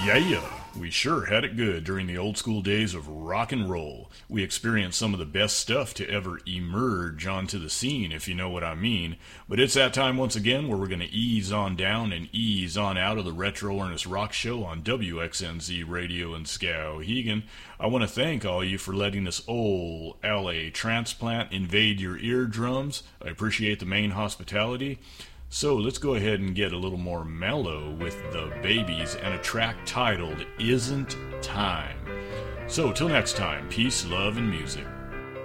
Yeah, we sure had it good during the old school days of rock and roll. We experienced some of the best stuff to ever emerge onto the scene, if you know what I mean. But it's that time once again where we're going to ease on down and ease on out of the Retro Ernest Rock Show on WXNZ Radio in Skowhegan. I want to thank all you for letting this old LA transplant invade your eardrums. I appreciate the main hospitality. So let's go ahead and get a little more mellow with the Babies and a track titled Isn't Time. So till next time, peace, love, and music.